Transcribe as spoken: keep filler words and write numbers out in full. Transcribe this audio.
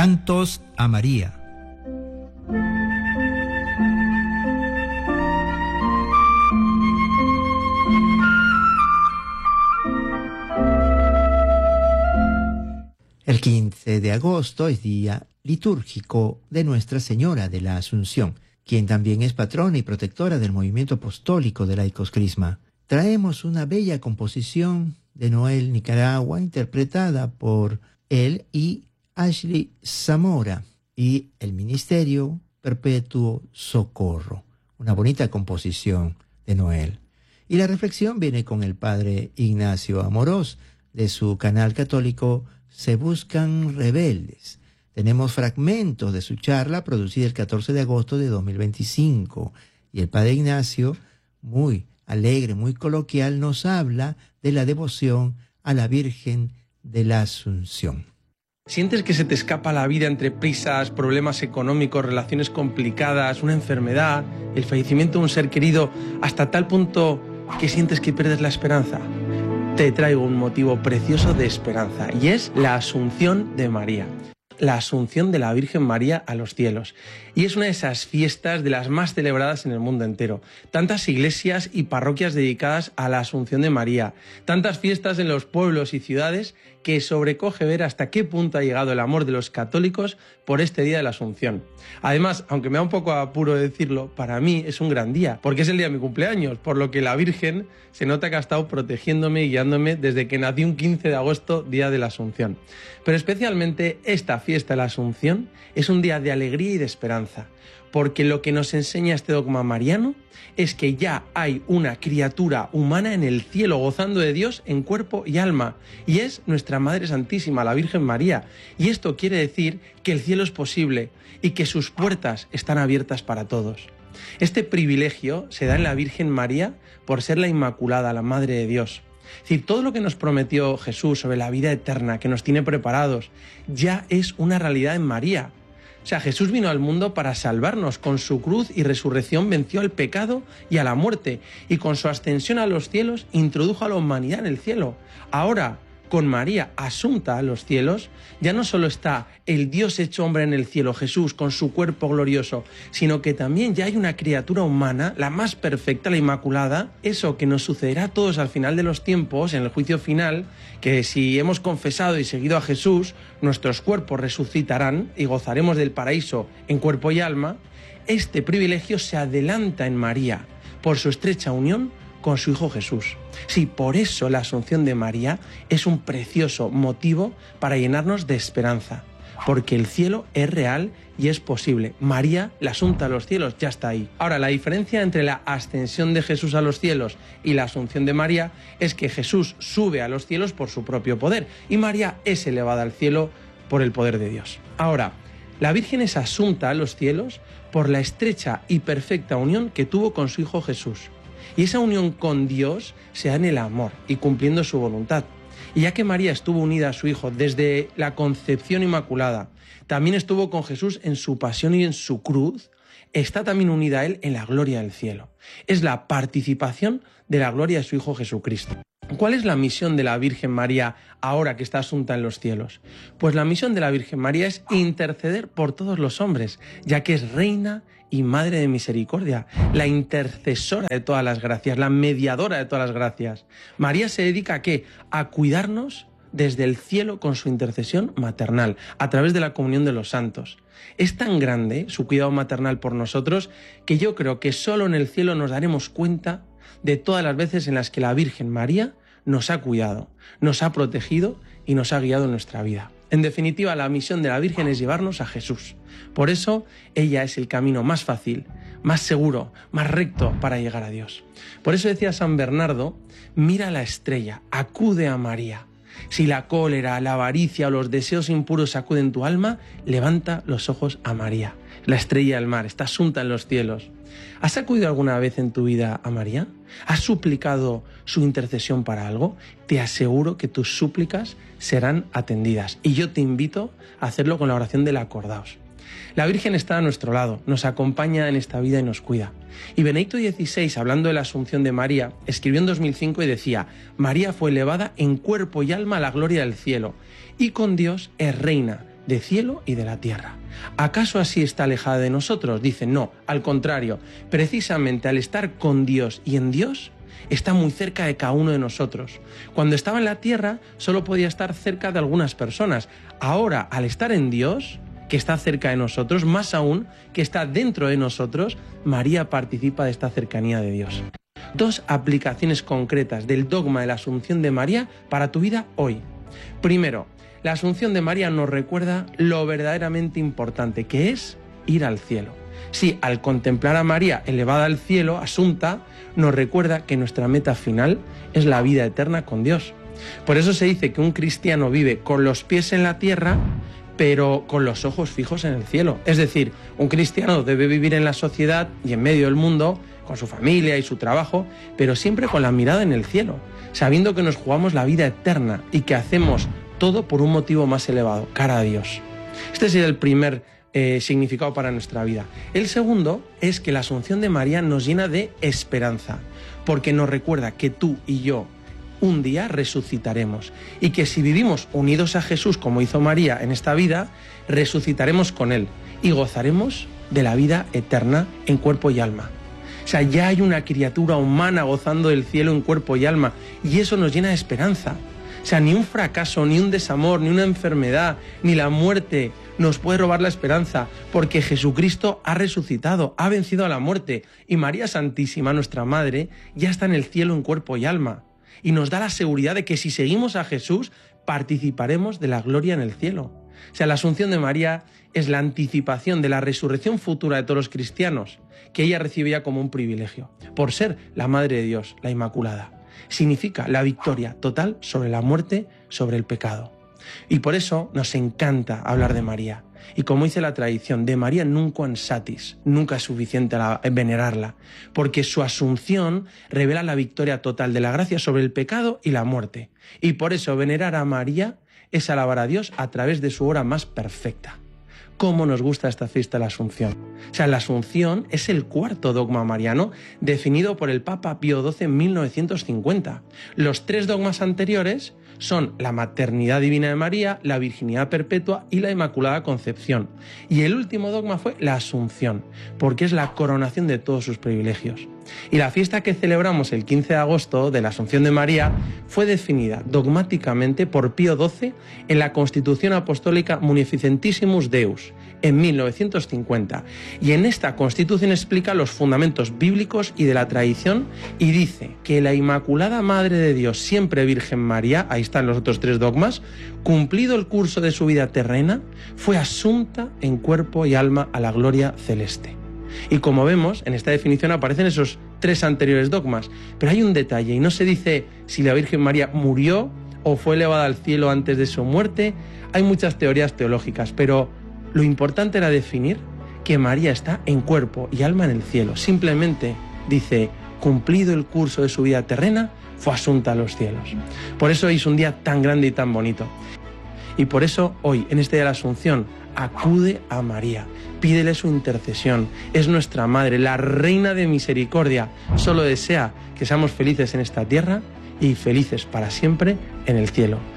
Cantos a María. El quince de agosto es día litúrgico de Nuestra Señora de la Asunción, quien también es patrona y protectora del movimiento apostólico de Laicos Crisma. Traemos una bella composición de Noel Nicaragua, interpretada por él y Ashley Zamora, y el Ministerio Perpetuo Socorro. Una bonita composición de Noel. Y la reflexión viene con el padre Ignacio Amorós, de su canal católico Se Buscan Rebeldes. Tenemos fragmentos de su charla producida el catorce de agosto de dos mil veinticinco. Y el padre Ignacio, muy alegre, muy coloquial, nos habla de la devoción a la Virgen de la Asunción. ¿Sientes que se te escapa la vida entre prisas, problemas económicos, relaciones complicadas, una enfermedad, el fallecimiento de un ser querido, hasta tal punto que sientes que pierdes la esperanza? Te traigo un motivo precioso de esperanza, y es la Asunción de María. La Asunción de la Virgen María a los cielos. Y es una de esas fiestas de las más celebradas en el mundo entero. Tantas iglesias y parroquias dedicadas a la Asunción de María. Tantas fiestas en los pueblos y ciudades que sobrecoge ver hasta qué punto ha llegado el amor de los católicos por este día de la Asunción. Además, aunque me da un poco apuro decirlo, para mí es un gran día, porque es el día de mi cumpleaños, por lo que la Virgen se nota que ha estado protegiéndome y guiándome desde que nací un quince de agosto, día de la Asunción. Pero especialmente esta fiesta de la Asunción es un día de alegría y de esperanza, porque lo que nos enseña este dogma mariano es que ya hay una criatura humana en el cielo gozando de Dios en cuerpo y alma, y es nuestra Madre Santísima, la Virgen María. Y esto quiere decir que el cielo es posible y que sus puertas están abiertas para todos. Este privilegio se da en la Virgen María por ser la Inmaculada, la Madre de Dios. Es decir, todo lo que nos prometió Jesús sobre la vida eterna, que nos tiene preparados, ya es una realidad en María. O sea, Jesús vino al mundo para salvarnos. Con su cruz y resurrección venció al pecado y a la muerte. Y con su ascensión a los cielos introdujo a la humanidad en el cielo. Ahora, con María asunta a los cielos, ya no solo está el Dios hecho hombre en el cielo, Jesús, con su cuerpo glorioso, sino que también ya hay una criatura humana, la más perfecta, la Inmaculada, eso que nos sucederá a todos al final de los tiempos, en el juicio final, que si hemos confesado y seguido a Jesús, nuestros cuerpos resucitarán y gozaremos del paraíso en cuerpo y alma. Este privilegio se adelanta en María por su estrecha unión con su Hijo Jesús. Sí, por eso la Asunción de María es un precioso motivo para llenarnos de esperanza, porque el cielo es real y es posible. María, la asunta a los cielos, ya está ahí. Ahora, la diferencia entre la ascensión de Jesús a los cielos y la Asunción de María es que Jesús sube a los cielos por su propio poder y María es elevada al cielo por el poder de Dios. Ahora, la Virgen es asunta a los cielos por la estrecha y perfecta unión que tuvo con su Hijo Jesús. Y esa unión con Dios se da en el amor y cumpliendo su voluntad. Y ya que María estuvo unida a su Hijo desde la concepción inmaculada, también estuvo con Jesús en su pasión y en su cruz, está también unida a Él en la gloria del cielo. Es la participación de la gloria de su Hijo Jesucristo. ¿Cuál es la misión de la Virgen María ahora que está asunta en los cielos? Pues la misión de la Virgen María es interceder por todos los hombres, ya que es reina y madre de misericordia, la intercesora de todas las gracias, la mediadora de todas las gracias. María se dedica ¿a qué? A cuidarnos desde el cielo con su intercesión maternal, a través de la comunión de los santos. Es tan grande su cuidado maternal por nosotros que yo creo que solo en el cielo nos daremos cuenta de todas las veces en las que la Virgen María nos ha cuidado, nos ha protegido y nos ha guiado en nuestra vida. En definitiva, la misión de la Virgen es llevarnos a Jesús. Por eso, ella es el camino más fácil, más seguro, más recto para llegar a Dios. Por eso decía San Bernardo, mira la estrella, acude a María. Si la cólera, la avaricia o los deseos impuros sacuden tu alma, levanta los ojos a María. La estrella del mar está asunta en los cielos. ¿Has acudido alguna vez en tu vida a María? ¿Has suplicado su intercesión para algo? Te aseguro que tus súplicas serán atendidas. Y yo te invito a hacerlo con la oración del acordaos. La Virgen está a nuestro lado, nos acompaña en esta vida y nos cuida. Y Benedicto dieciséis, hablando de la Asunción de María, escribió en dos mil cinco y decía: María fue elevada en cuerpo y alma a la gloria del cielo, y con Dios es reina, de cielo y de la tierra. ¿Acaso así está alejada de nosotros? Dicen, no, al contrario, precisamente al estar con Dios y en Dios, está muy cerca de cada uno de nosotros. Cuando estaba en la tierra, solo podía estar cerca de algunas personas. Ahora, al estar en Dios, que está cerca de nosotros, más aún, que está dentro de nosotros, María participa de esta cercanía de Dios. Dos aplicaciones concretas del dogma de la Asunción de María para tu vida hoy. Primero, la Asunción de María nos recuerda lo verdaderamente importante, que es ir al cielo. Sí, al contemplar a María elevada al cielo, asunta, nos recuerda que nuestra meta final es la vida eterna con Dios. Por eso se dice que un cristiano vive con los pies en la tierra, pero con los ojos fijos en el cielo. Es decir, un cristiano debe vivir en la sociedad y en medio del mundo, con su familia y su trabajo, pero siempre con la mirada en el cielo, sabiendo que nos jugamos la vida eterna y que hacemos todo por un motivo más elevado, cara a Dios. Este sería el primer eh, significado para nuestra vida. El segundo es que la Asunción de María nos llena de esperanza, porque nos recuerda que tú y yo un día resucitaremos y que si vivimos unidos a Jesús como hizo María en esta vida, resucitaremos con Él y gozaremos de la vida eterna en cuerpo y alma. O sea, ya hay una criatura humana gozando del cielo en cuerpo y alma y eso nos llena de esperanza. O sea, ni un fracaso, ni un desamor, ni una enfermedad, ni la muerte nos puede robar la esperanza, porque Jesucristo ha resucitado, ha vencido a la muerte y María Santísima, nuestra Madre, ya está en el cielo en cuerpo y alma. Y nos da la seguridad de que si seguimos a Jesús, participaremos de la gloria en el cielo. O sea, la Asunción de María es la anticipación de la resurrección futura de todos los cristianos, que ella recibía como un privilegio, por ser la Madre de Dios, la Inmaculada. Significa la victoria total sobre la muerte, sobre el pecado. Y por eso nos encanta hablar de María. Y como dice la tradición, de María nunquam satis, nunca es suficiente la, venerarla, porque su asunción revela la victoria total de la gracia sobre el pecado y la muerte. Y por eso venerar a María es alabar a Dios a través de su obra más perfecta. ¿Cómo nos gusta esta fiesta de la Asunción? O sea, la Asunción es el cuarto dogma mariano definido por el Papa Pío doce en mil novecientos cincuenta. Los tres dogmas anteriores son la maternidad divina de María, la virginidad perpetua y la Inmaculada Concepción. Y el último dogma fue la Asunción, porque es la coronación de todos sus privilegios. Y la fiesta que celebramos el quince de agosto de la Asunción de María fue definida dogmáticamente por Pío doce en la Constitución Apostólica Munificentissimus Deus en mil novecientos cincuenta. Y en esta Constitución explica los fundamentos bíblicos y de la tradición y dice que la Inmaculada Madre de Dios, siempre Virgen María, ahí están los otros tres dogmas, cumplido el curso de su vida terrena, fue asunta en cuerpo y alma a la gloria celeste. Y como vemos, en esta definición aparecen esos tres anteriores dogmas, pero hay un detalle y no se dice si la Virgen María murió o fue elevada al cielo antes de su muerte. Hay muchas teorías teológicas, pero lo importante era definir que María está en cuerpo y alma en el cielo. Simplemente dice, cumplido el curso de su vida terrena, fue asunta a los cielos. Por eso hoy es un día tan grande y tan bonito. Y por eso hoy, en este día de la Asunción, acude a María, pídele su intercesión. Es nuestra Madre, la Reina de Misericordia. Solo desea que seamos felices en esta tierra y felices para siempre en el cielo.